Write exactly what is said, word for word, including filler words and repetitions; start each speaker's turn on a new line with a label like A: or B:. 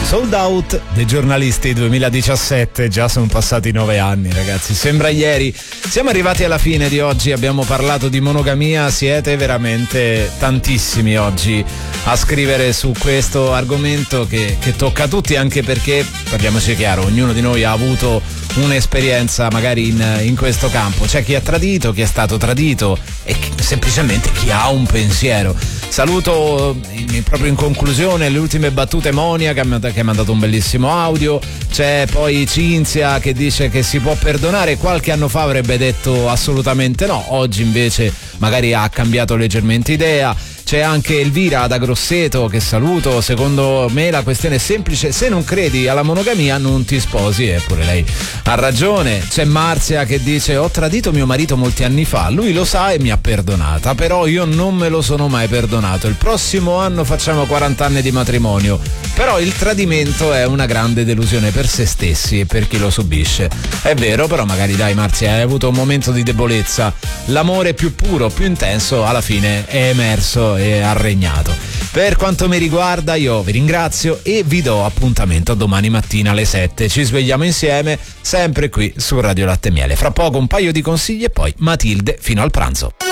A: Sold Out dei giornalisti duemiladiciassette, già sono passati nove anni ragazzi, sembra ieri. Siamo arrivati alla fine di oggi, abbiamo parlato di monogamia, siete veramente tantissimi oggi a scrivere su questo argomento che, che tocca a tutti, anche perché, parliamoci chiaro, ognuno di noi ha avuto un'esperienza magari in, in questo campo. C'è chi ha tradito, chi è stato tradito e chi, semplicemente chi ha un pensiero. Saluto in, proprio in conclusione le ultime battute Monia che ha che ha mandato un bellissimo audio. C'è poi Cinzia che dice che si può perdonare, qualche anno fa avrebbe detto assolutamente no, oggi invece magari ha cambiato leggermente idea. C'è anche Elvira da Grosseto che saluto, secondo me la questione è semplice, se non credi alla monogamia non ti sposi, eppure lei ha ragione. C'è Marzia che dice ho tradito mio marito molti anni fa, lui lo sa e mi ha perdonata, però io non me lo sono mai perdonato, il prossimo anno facciamo quaranta anni di matrimonio, però il tradimento è una grande delusione per se stessi e per chi lo subisce. È vero, però magari dai Marzia, hai avuto un momento di debolezza, l'amore più puro, più intenso alla fine è emerso e ha regnato. Per quanto mi riguarda io vi ringrazio e vi do appuntamento domani mattina alle sette, ci svegliamo insieme sempre qui su Radio Latte e Miele. Fra poco un paio di consigli e poi Matilde fino al pranzo.